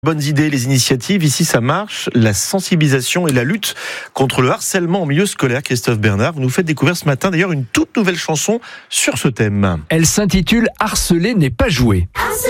Bonnes idées, les initiatives, ici ça marche, la sensibilisation et la lutte contre le harcèlement en milieu scolaire. Christophe Bernard, vous nous faites découvrir ce matin d'ailleurs une toute nouvelle chanson sur ce thème. Elle s'intitule « Harceler n'est pas jouer ».